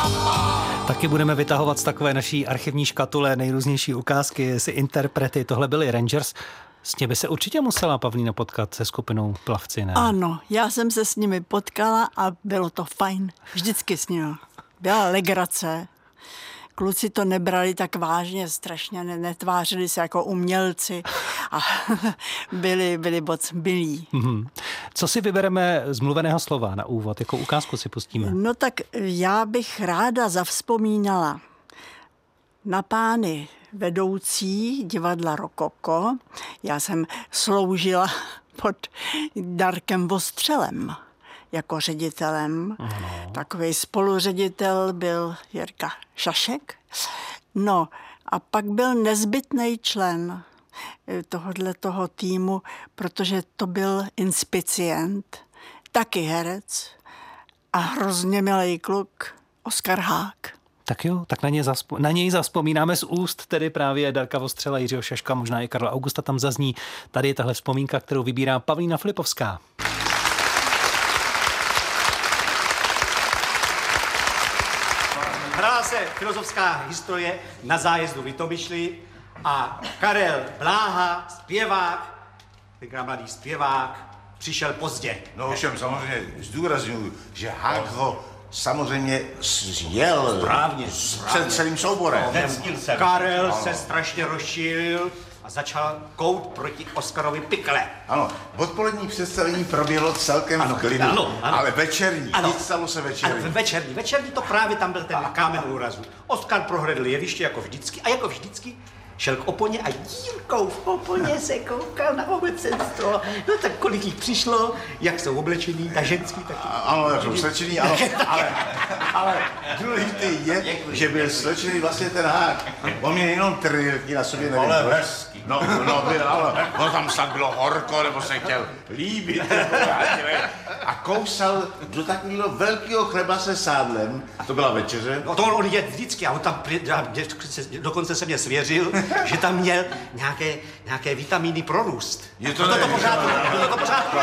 Taky budeme vytahovat z takové naší archivní škatule nejrůznější ukázky z interprety. Tohle byli Rangers. S těmi se určitě musela Pavlína potkat se skupinou Plavci, ne? Ano, já jsem se s nimi potkala a bylo to fajn. Vždycky s nimi. Byla legrace. Kluci to nebrali tak vážně, strašně netvářili se jako umělci a byli moc milí. Co si vybereme z mluveného slova na úvod? Jakou ukázku si pustíme? No tak já bych ráda zavzpomínala na pány vedoucí divadla Rokoko. Já jsem sloužila pod Darkem Vostřelem jako ředitelem. Takový spoluředitel byl Jirka Šašek. No a pak byl nezbytný člen tohoto týmu, protože to byl inspicient, taky herec a hrozně milý kluk Oskar Hák. Tak jo, tak na něj zavzpomínáme z úst tedy právě Darka Vostřela, Jiřího Šaška, možná i Karla Augusta tam zazní. Tady je tahle vzpomínka, kterou vybírá Pavlína Filipovská. Hrála se filozofská historie na zájezdu v Litomyšli a Karel Bláha, zpěvák, tenkrát mladý zpěvák, přišel pozdě. No ovšem samozřejmě zdůrazňuji, že Hák ho samozřejmě zjel Správně. před celým souborem. Karel se strašně rozšířil a začal kout proti Oskarovi Pikle. Ano, odpolední představení proběhlo celkem v klidu, ano. ale večerní, nic stalo se večerní. Večerní to právě tam byl ten kámen úrazu. Oskar prohlédl jeviště jako vždycky a jako vždycky šel k oponě a dírkou v oponě se koukal na obecenstvo. No tak kolik jich přišlo, jak jsou oblečení, ta ženský taky. Ano, jak jsou slečený, ano, ale důležitý je, že byl slečený vlastně ten Hák. On měl jenom trenýrky na sobě, nevím. Ale hezký. No, byl, ale tam snad bylo horko, nebo se chtěl líbit. A kousal do takového velkého chleba se sádlem, to byla večeře. No to on je vždycky a on tam dokonce se mě svěřil, že tam měl nějaké vitamíny pro růst. Je to to pořád.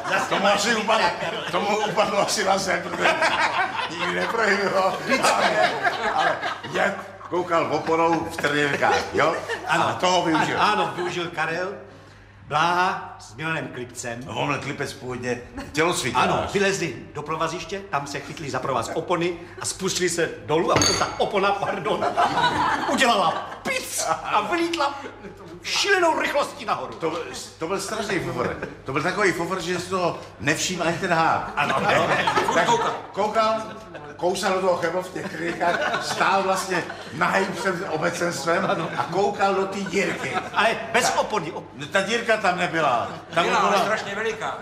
Tomu upadlo asi na zem, protože nikdy neprohybilo. Ale jak koukal oponou v trenýrkách, jo? Ano, a toho využil. Ano, využil Karel Bláha s Milanem Klipcem. No, on Klipec původně tělocvik. Ano, vylezli do provaziště, tam se chytli za provaz opony a spustili se dolů a potom ta opona, udělala pic a vylítla šílenou rychlostí nahoru. To byl strašný fofr. To byl takový fofr, že si toho nevšiml ani ten Hák. Ano, tak koukal, kousal do toho chleba v těch krychách, stál vlastně nahej před obecenstvem a koukal do té dírky. ale bez opony. Ta dírka tam nebyla. Tam Byla strašně veliká.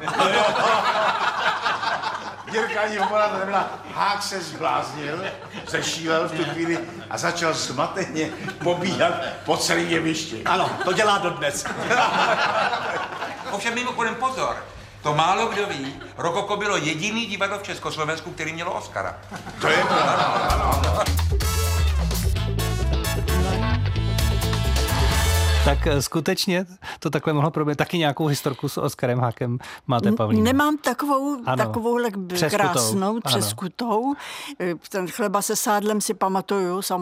Dírka ani opona tam nebyla. Hák se zbláznil, zešílel v tu chvíli a začal zmateně pobíhat po celém jevišti. Ano, to dělá dodnes. Ovšem mimochodem pozor, to málo kdo ví, Rokoko bylo jediný divadlo v Československu, který mělo Oscara. To je pravda. Tak skutečně to takhle mohlo probět. Taky nějakou historku s Oskarem Hákem máte, Pavlína? Nemám takovouhle krásnou, Ano. třeskutou. Ten chleba se sádlem si pamatuju,